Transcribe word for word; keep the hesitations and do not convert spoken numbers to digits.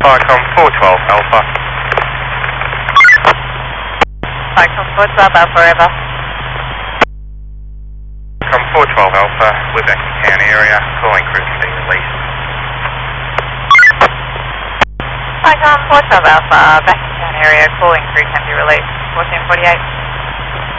Icon four twelve Alpha. Icon four twelve Alpha, River. Icon four twelve Alpha, we're back in town area, calling crew can be released. Icon four twelve Alpha, back in town area, calling crew can be released. fourteen forty-eight.